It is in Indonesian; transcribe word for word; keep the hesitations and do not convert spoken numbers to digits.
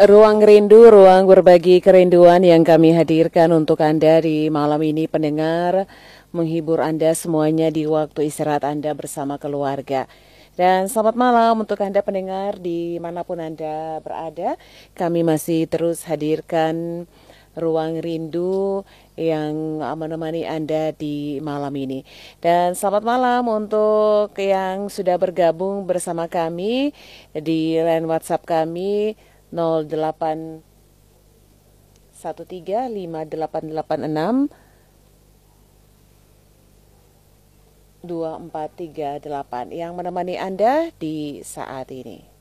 Ruang rindu, ruang berbagi kerinduan yang kami hadirkan untuk Anda di malam ini, pendengar, menghibur Anda semuanya di waktu istirahat Anda bersama keluarga. Dan selamat malam untuk Anda pendengar dimanapun Anda berada. Kami masih terus hadirkan ruang rindu yang menemani Anda di malam ini. Dan selamat malam untuk yang sudah bergabung bersama kami di line WhatsApp kami nol delapan satu tiga lima delapan delapan enam dua empat tiga delapan yang menemani Anda di saat ini.